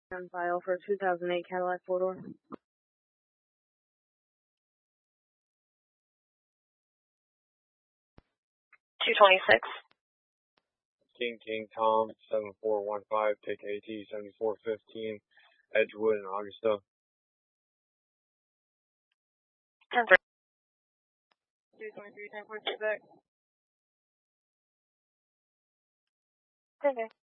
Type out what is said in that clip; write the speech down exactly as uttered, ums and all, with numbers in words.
on file for two thousand eight Cadillac four-door. two twenty-six. King King Tom, seven four one five, take A T seventy-four fifteen, Edgewood and Augusta. ten three. two twenty-three, ten point six back. Okay.